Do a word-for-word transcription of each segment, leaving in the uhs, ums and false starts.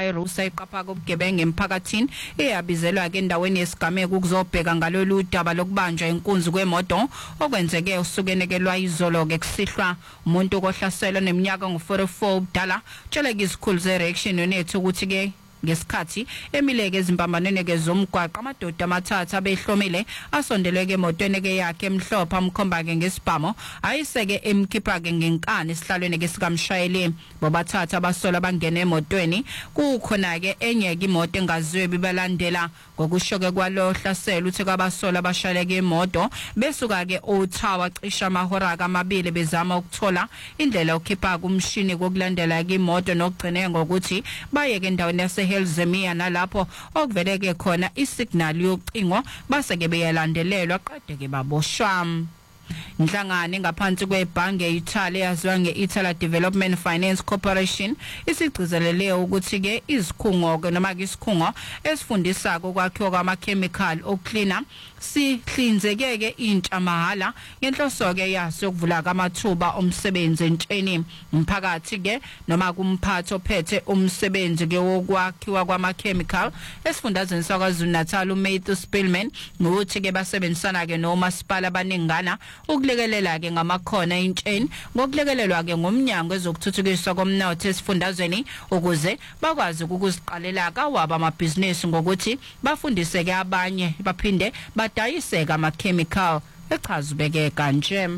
iRusa iqapha kobugebengu emphakathini eyabizelwa ke endaweni yesigameko ukuzobheka ngalolu daba lokubanjwa inkunzi kwemoto okwenzeke usukenekelwa izolo ke kusihlwa umuntu ohlaselwe neminyaka ngu forty-four ubudala tshela izikhulu ze-reaction unit ukuthi ke ngesikhathi emileke ezimpambanweni ke zomgwaqo amadoda amathathu abehlomile asondeleke emotweni ke yakhe emhlopha amkhomba ke ngesibhamo ayiseke emkhipha ke ngenkani esihlalweni ke sikamshayeli bobathatha abasola bangena emotweni kukhona ke enye ke imoto engaziwe bibalandela ngokusho ke kwalo hlasela uthi kwabasola bashaleke imoto besuka ke othawa cisha amahora amabili bezama ukuthola indlela ukhipha kumshini kokulandela ke imoto nokugcine ngokuthi baye ke endaweni yase Helzemia nalapho okuveleke khona isignal yocingo base ke beyalandelelwa qede ke baboshwa Inhlangano ngaphansi kwebhange eItaly yaziwa ngeItaly Development Finance Corporation isigcizelele ukuthi ke izikhungo ke noma ke isikhungo esifundisa ukwakhiwa kwamakhemical ocleaner sihlinzeke ke intsha mahala ngenhloso ke yaso ukuvula kwamathuba omsebenzi entsheni umphakathi ke noma kumphathi ophethe umsebenzi ke wokwakhiwa kwamakhemical esifundazweni saKwaZulu Natal uMatthew Spillman ukuthi ke basebenzisana ke nomasipala abaningana ukulekelela ke ngamakhona entsheni ngokulekelelwa ke ngomnyango ezokuthuthukiswa komnotho esifundazweni ukuze bakwazi ukuziqalela kawaba amabhizinisi ngokuthi bafundise ke abanye baphinde badayiseka ama-chemical echazubeke kanje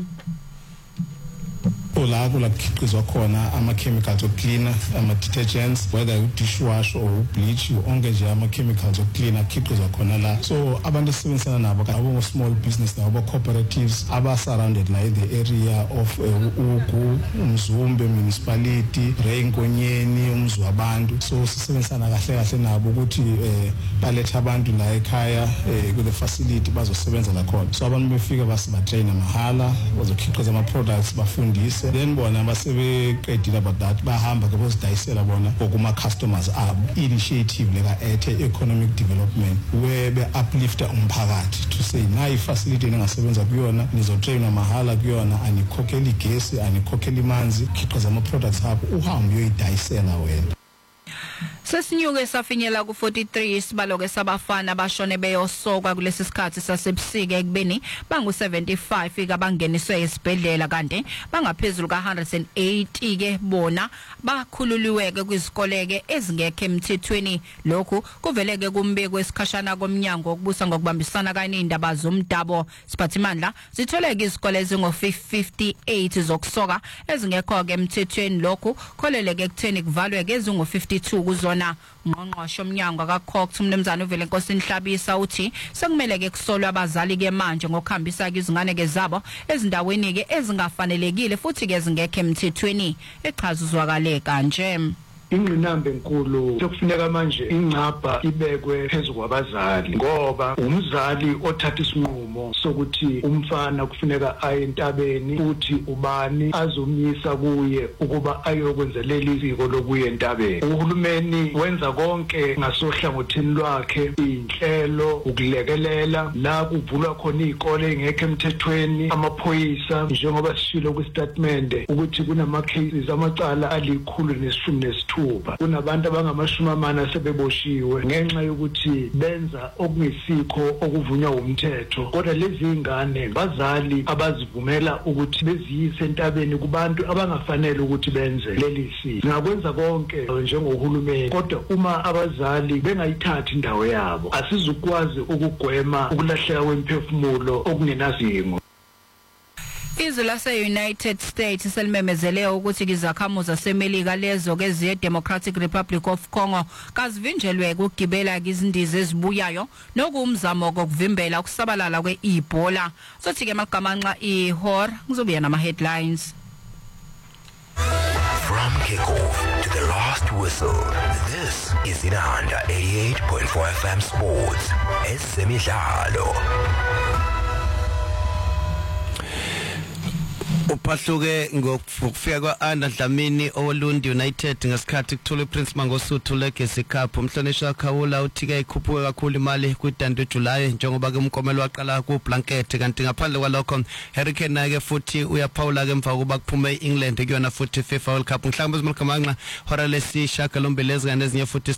la kulakhiqizwa khona ama-chemicals ocleaner ama-detergents whether u-dishwash or u-bleach onke nje ama-chemicals ocleaner akhiqizwa khona la so abantu esisebenzisana nabo abo small business nabo cooperatives aba-surrounded la in the area of ugu umzumbe municipality reinkonyeni umzi wabantu so sisebenzisana kahle kahle nabo ukuthi balethe abantu la ekhaya kule facility bazosebenza la khona so abantu befika basibatraina mahala bazokhiqiza ama-products bafundise then bona basebeqedile about that bahamba ke bozidayisela bona kokuma customers abo initiative leka ethe economic development where be uplifta umphakathi to say nayi facility engasebenza kuyona nizotraina mahala kuyona anikhokheli gesi anikhokheli manzi khiqiza ama products abo uhambe uyoyidayisela wena Sesinyuke safinyela ku forty-three isibalo ke sabafana bashone beyosoka kulesi sikhathi sasebusika ekubeni bangu seventy-five ke abangeniswe esibhedlela kanti bangaphezulu ka one hundred eighty ke bona bakhululiweke kwizikole ke ezingekho emthethweni lokhu kuveleke kumbeko wesikhashana komnyango okubusa ngokubambisana kanye indaba zomdabo siphathimandla zitholeke izikole ezingo fifty-eight zokusoka ezingekho ke emthethweni lokhu kholeleke ekutheni kuvalwe ke ezingo fifty-two kuzona ngqongqosho omnyango akakhokha umnumzana uvele Nkosi Nhlabisa uthi sekumele ke kusolwa abazali ke manje ngokuhambisa izingane ke zabo ezindaweni ke ezingafanelekile futhi ke zingekho emthethweni echazuzwakale kanje ingqinamba enkulu sokufuneka manje ingcapha ibekwe phezulu kwabazali ngoba umzali othatha isinqumo sokuthi umfana kufuneka aye entabeni futhi ubani azomyisa kuye ukuba ayokwenza leli iziko lokuya entabeni uhulumeni wenza konke ngasohlangothini lwakhe inhlelo ukulekelela la kuvulwa khona izikole engekho emthethweni amaphoyisa njengoba sishilo kwistatement ukuthi kunama cases amacala alikhulu nesishumi nesithupha kunabantu abangamashumi amane asebeboshiwe ngenxa yokuthi benza okungesikho okuvunywa umthetho kodwa lezi ingane bazali abazivumela ukuthi beziyise entabeni kubantu abangafanele ukuthi benze leli siko ngakwenza konke njengohulumeni kodwa uma abazali bengayithathi indawo yabo asizukwazi ukugwema ukulahleka kwemphefumulo okungenazingo Izwe lase-United States selimemezele ukuthi izakhamuzi zaseMelika lezo ke ziye Democratic Republic of Congo kazivinjelwe ukugibela izindiza ezibuyayo nokumzamo wokuvimbela ukusabalala kwe-Ebola sothi ke magamanxa ihor ngizobuya nama headlines From kickoff to the last whistle, this is Inanda eighty-eight point four F M Sports. Esemidlalo. Uphahluke ngokufika kwa-Under Dlamini oWolundi United ngesikhathi kuthola iPrince Mangosuthu Legacy Cup umhlonishwa Khawula uthi ke ikhuphuke kakhulu imali kwidandi July njengoba ke umkomelo waqala ku Blanket kanti ngaphandle kwalokho Hurricane ke futhi uyaphawula ke emva kuba kuphume eEngland kuyona futhi FIFA World Cup mhlawumbe izimagamanxa hora lesishaka lombelezi kanezinye futhi